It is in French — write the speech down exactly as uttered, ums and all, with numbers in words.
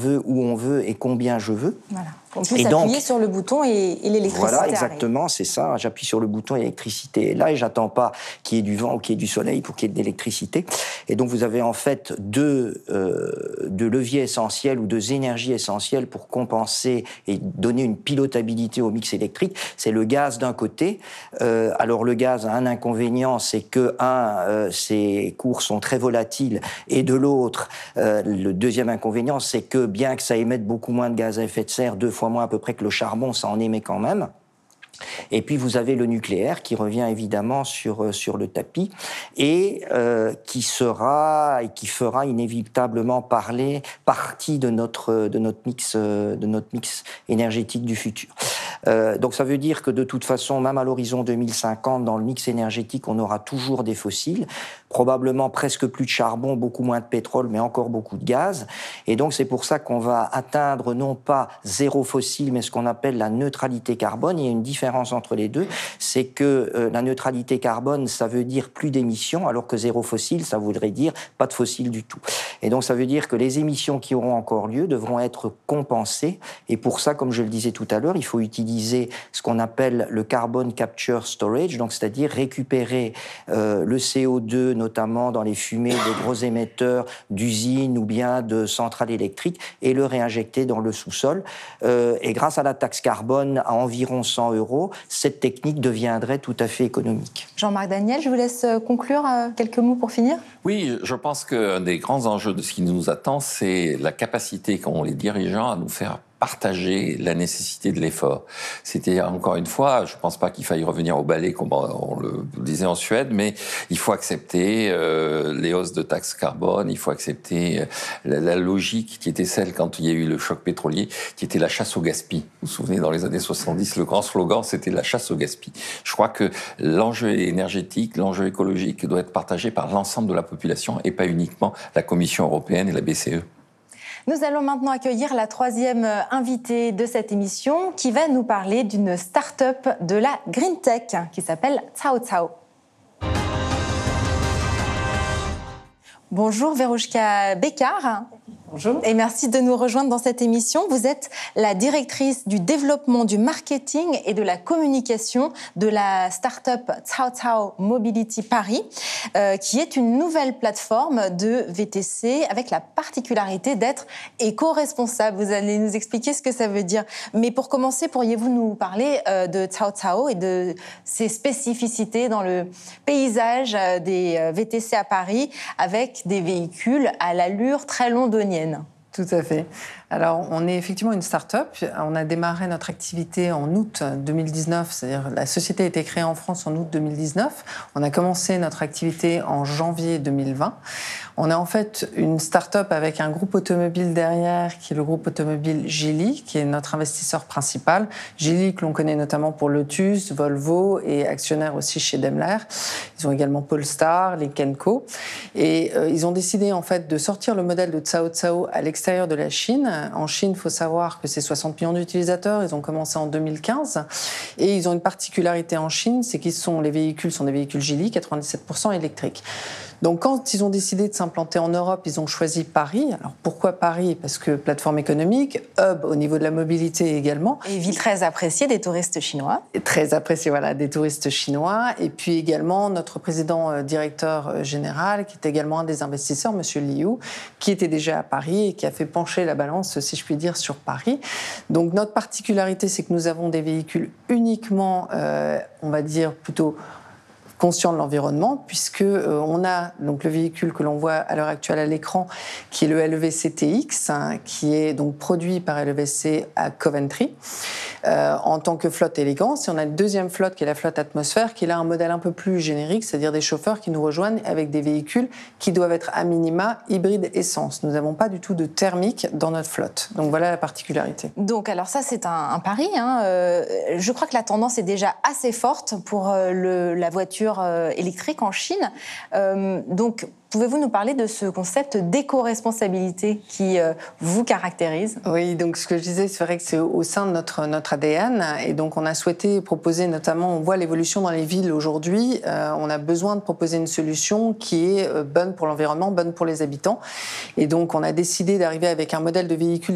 veut, où on veut et combien je veux. Voilà. On puisse appuyer donc, sur le bouton et, et l'électricité Voilà, exactement, arrive. c'est ça. J'appuie sur le bouton et l'électricité est là et j'attends pas qu'il y ait du vent ou qu'il y ait du soleil pour qu'il y ait de l'électricité. Et donc vous avez en fait deux, euh, deux leviers essentiels ou deux énergies essentielles pour compenser et donner une pilotabilité au mix électrique. C'est le gaz d'un côté. Euh, alors le gaz a un inconvénient, c'est que un, euh, ses cours sont très volatiles, et de l'autre, euh, le deuxième inconvénient, c'est que bien que ça émette beaucoup moins de gaz à effet de serre, deux fois moins à peu près que le charbon, ça en émet quand même. Et puis vous avez le nucléaire qui revient évidemment sur sur le tapis et euh, qui sera et qui fera inévitablement parler partie de notre de notre mix de notre mix énergétique du futur. Euh, donc ça veut dire que de toute façon, même à l'horizon deux mille cinquante, dans le mix énergétique, on aura toujours des fossiles, probablement presque plus de charbon, beaucoup moins de pétrole, mais encore beaucoup de gaz. Et donc c'est pour ça qu'on va atteindre non pas zéro fossile, mais ce qu'on appelle la neutralité carbone. Il y a une différence entre les deux, c'est que euh, la neutralité carbone, ça veut dire plus d'émissions, alors que zéro fossile, ça voudrait dire pas de fossiles du tout. Et donc ça veut dire que les émissions qui auront encore lieu devront être compensées. Et pour ça, comme je le disais tout à l'heure, il faut utiliser ce qu'on appelle le carbon capture storage, donc c'est-à-dire récupérer euh, le C O deux, notamment dans les fumées des gros émetteurs d'usines ou bien de centrales électriques, et le réinjecter dans le sous-sol. Euh, et grâce à la taxe carbone à environ cent euros, cette technique deviendrait tout à fait économique. Jean-Marc Daniel, je vous laisse conclure euh, quelques mots pour finir. Oui, je pense qu'un des grands enjeux de ce qui nous attend, c'est la capacité qu'ont les dirigeants à nous faire partager la nécessité de l'effort. C'était, encore une fois, je ne pense pas qu'il faille revenir au balai comme on le disait en Suède, mais il faut accepter euh, les hausses de taxes carbone, il faut accepter euh, la, la logique qui était celle quand il y a eu le choc pétrolier, qui était la chasse au gaspille. Vous vous souvenez, dans les années soixante-dix, le grand slogan, c'était la chasse au gaspille. Je crois que l'enjeu énergétique, l'enjeu écologique doit être partagé par l'ensemble de la population et pas uniquement la Commission européenne et la B C E. Nous allons maintenant accueillir la troisième invitée de cette émission qui va nous parler d'une start-up de la Green Tech qui s'appelle Cao Cao. Bonjour Verouchka Bekar. Bonjour. Et merci de nous rejoindre dans cette émission. Vous êtes la directrice du développement, du marketing et de la communication de la start-up Cao Cao Mobility Paris, euh, qui est une nouvelle plateforme de V T C avec la particularité d'être éco-responsable. Vous allez nous expliquer ce que ça veut dire. Mais pour commencer, pourriez-vous nous parler euh, de Cao Cao et de ses spécificités dans le paysage des V T C à Paris avec des véhicules à l'allure très londonienne? Tout à fait. Alors, on est effectivement une start-up. On a démarré notre activité en août deux mille dix-neuf, c'est-à-dire la société a été créée en France en août deux mille dix-neuf. On a commencé notre activité en janvier deux mille vingt. On est en fait une start-up avec un groupe automobile derrière, qui est le groupe automobile Geely, qui est notre investisseur principal. Geely, que l'on connaît notamment pour Lotus, Volvo et actionnaire aussi chez Daimler. Ils ont également Polestar, Lynk and Co. Et euh, ils ont décidé en fait de sortir le modèle de Cao Cao à l'extérieur de la Chine. En Chine, il faut savoir que c'est soixante millions d'utilisateurs. Ils ont commencé en deux mille quinze. Et ils ont une particularité en Chine, c'est qu'ils sont, les véhicules sont des véhicules Geely, quatre-vingt-dix-sept pour cent électriques. Donc, quand ils ont décidé de s'implanter en Europe, ils ont choisi Paris. Alors, pourquoi Paris? Parce que plateforme économique, hub au niveau de la mobilité également. Et ville très appréciée des touristes chinois. Et très appréciée, voilà, des touristes chinois. Et puis également, notre président euh, directeur euh, général, qui est également un des investisseurs, Monsieur Liu, qui était déjà à Paris et qui a fait pencher la balance, si je puis dire, sur Paris. Donc, notre particularité, c'est que nous avons des véhicules uniquement, euh, on va dire, plutôt conscient de l'environnement, puisque euh, on a donc le véhicule que l'on voit à l'heure actuelle à l'écran, qui est le L V C T X, hein, qui est donc produit par L V C à Coventry euh, en tant que flotte élégance. Et on a une deuxième flotte qui est la flotte atmosphère, qui est là un modèle un peu plus générique, c'est-à-dire des chauffeurs qui nous rejoignent avec des véhicules qui doivent être à minima hybride essence. Nous n'avons pas du tout de thermique dans notre flotte. Donc voilà la particularité. Donc alors ça c'est un, un pari. Hein. Euh, je crois que la tendance est déjà assez forte pour euh, le, la voiture électrique en Chine. Euh, donc, pouvez-vous nous parler de ce concept d'éco-responsabilité qui euh, vous caractérise? Oui, donc ce que je disais, c'est vrai que c'est au sein de notre, notre A D N. Et donc, on a souhaité proposer notamment, on voit l'évolution dans les villes aujourd'hui, euh, on a besoin de proposer une solution qui est bonne pour l'environnement, bonne pour les habitants. Et donc, on a décidé d'arriver avec un modèle de véhicule